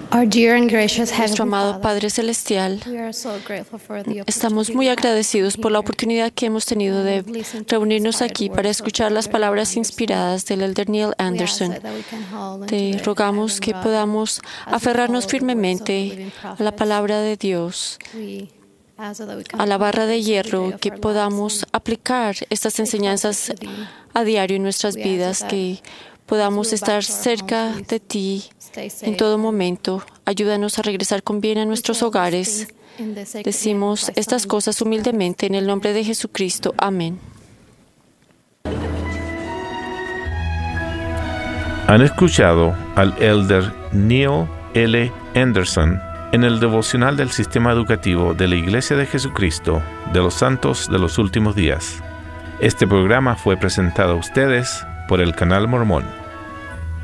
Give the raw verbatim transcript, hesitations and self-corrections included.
Our dear and gracious Nuestro Heavenly amado Father, Padre Celestial, we are so grateful for the estamos opportunity muy we have agradecidos to por la be here. oportunidad que hemos tenido de reunirnos aquí para escuchar las palabras inspiradas del Elder Neil Anderson. Te rogamos que podamos aferrarnos firmemente a la palabra de Dios, a la barra de hierro, que podamos aplicar estas enseñanzas a diario en nuestras vidas, que podamos estar cerca de ti en todo momento. Ayúdanos a regresar con bien a nuestros hogares. Decimos estas cosas humildemente en el nombre de Jesucristo. Amén. Han escuchado al Elder Neil L. Anderson en el devocional del Sistema Educativo de la Iglesia de Jesucristo de los Santos de los Últimos Días. Este programa fue presentado a ustedes por el Canal Mormón.